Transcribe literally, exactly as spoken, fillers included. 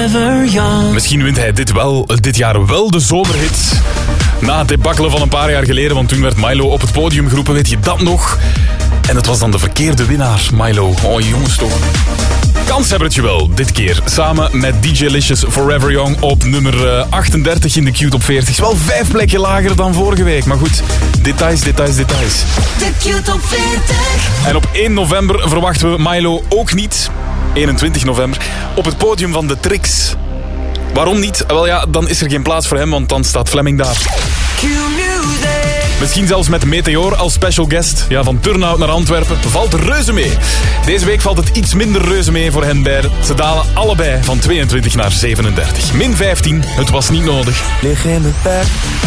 Forever Young. Misschien wint hij dit, wel, dit jaar wel de zomerhit. Na het debakkelen van een paar jaar geleden, want toen werd Milo op het podium geroepen, weet je dat nog? En het was dan de verkeerde winnaar, Milo. Oh jongens toch. Kanshebbertje wel, dit keer. Samen met D J Licious Forever Young op nummer achtendertig in de Q-top veertig. Wel vijf plekken lager dan vorige week. Maar goed, details, details, details. De Q-top veertig. En op één november verwachten we Milo ook niet. eenentwintig november. Op het podium van de Trix. Waarom niet? Wel ja, dan is er geen plaats voor hem, want dan staat Fleming daar. Q-music. Misschien zelfs met Meteor als special guest. Ja, van Turnhout naar Antwerpen valt reuze mee. Deze week valt het iets minder reuze mee voor hen beiden. Ze dalen allebei van tweeëntwintig naar zevenendertig. Min vijftien, het was niet nodig. Lig in het bed.